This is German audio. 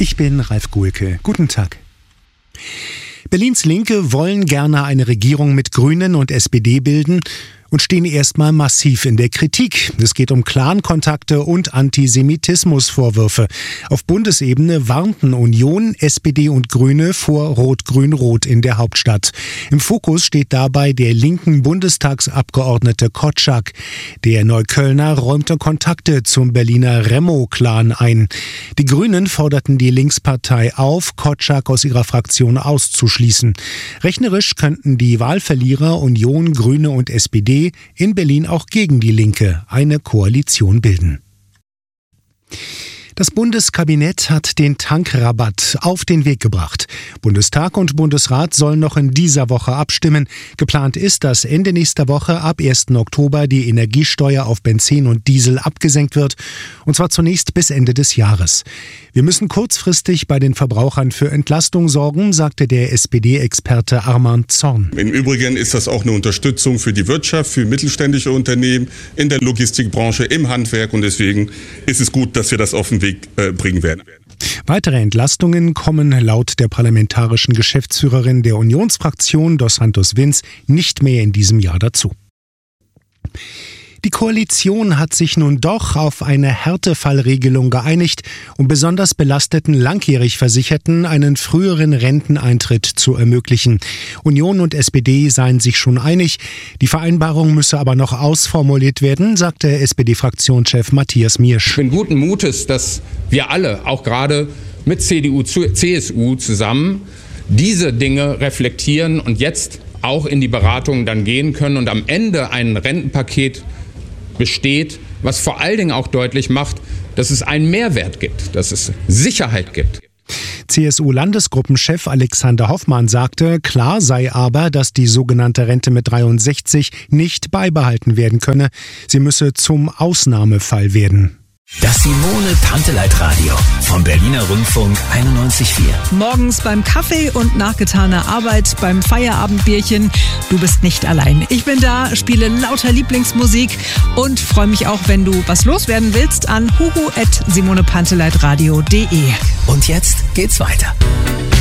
Ich bin Ralf Guhlke. Guten Tag. Berlins Linke wollen gerne eine Regierung mit Grünen und SPD bilden und stehen erstmal massiv in der Kritik. Es geht um Clankontakte und Antisemitismusvorwürfe. Auf Bundesebene warnten Union, SPD und Grüne vor Rot-Grün-Rot in der Hauptstadt. Im Fokus steht dabei der linken Bundestagsabgeordnete Kotschak. Der Neuköllner räumte Kontakte zum Berliner Remo-Clan ein. Die Grünen forderten die Linkspartei auf, Kotschak aus ihrer Fraktion auszuschließen. Rechnerisch könnten die Wahlverlierer Union, Grüne und SPD in Berlin auch gegen die Linke eine Koalition bilden. Das Bundeskabinett hat den Tankrabatt auf den Weg gebracht. Bundestag und Bundesrat sollen noch in dieser Woche abstimmen. Geplant ist, dass Ende nächster Woche ab 1. Oktober die Energiesteuer auf Benzin und Diesel abgesenkt wird, und zwar zunächst bis Ende des Jahres. Wir müssen kurzfristig bei den Verbrauchern für Entlastung sorgen, sagte der SPD-Experte Armand Zorn. Im Übrigen ist das auch eine Unterstützung für die Wirtschaft, für mittelständische Unternehmen, in der Logistikbranche, im Handwerk, und deswegen ist es gut, dass wir das auf den Weg bringen werden. Weitere Entlastungen kommen laut der parlamentarischen Geschäftsführerin der Unionsfraktion Dos Santos Vinz nicht mehr in diesem Jahr dazu. Die Koalition hat sich nun doch auf eine Härtefallregelung geeinigt, um besonders belasteten langjährig Versicherten einen früheren Renteneintritt zu ermöglichen. Union und SPD seien sich schon einig. Die Vereinbarung müsse aber noch ausformuliert werden, sagte SPD-Fraktionschef Matthias Miersch. Ich bin guten Mutes, dass wir alle, auch gerade mit CDU, CSU zusammen, diese Dinge reflektieren und jetzt auch in die Beratungen dann gehen können und am Ende ein Rentenpaket besteht, was vor allen Dingen auch deutlich macht, dass es einen Mehrwert gibt, dass es Sicherheit gibt. CSU-Landesgruppenchef Alexander Hoffmann sagte, klar sei aber, dass die sogenannte Rente mit 63 nicht beibehalten werden könne. Sie müsse zum Ausnahmefall werden. Das Simone-Panteleit-Radio vom Berliner Rundfunk 91,4. Morgens beim Kaffee und nach getaner Arbeit beim Feierabendbierchen. Du bist nicht allein. Ich bin da, spiele lauter Lieblingsmusik und freue mich auch, wenn du was loswerden willst, an huhu@simonepanteleitradio.de. Und jetzt geht's weiter.